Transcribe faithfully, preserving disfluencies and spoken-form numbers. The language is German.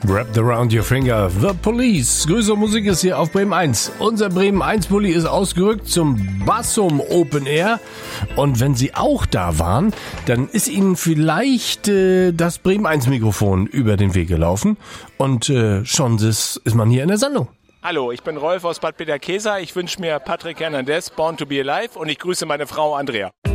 Wrapped Around Your Finger, The Police. Größere Musik ist hier auf Bremen eins. Unser Bremen eins Bulli ist ausgerückt zum Bassum Open Air. Und wenn Sie auch da waren, dann ist Ihnen vielleicht äh, das Bremen eins Mikrofon über den Weg gelaufen. Und äh, schon ist, ist man hier in der Sendung. Hallo, ich bin Rolf aus Bad Peterkesa. Ich wünsche mir Patrick Hernandez, Born to be Alive, und ich grüße meine Frau Andrea.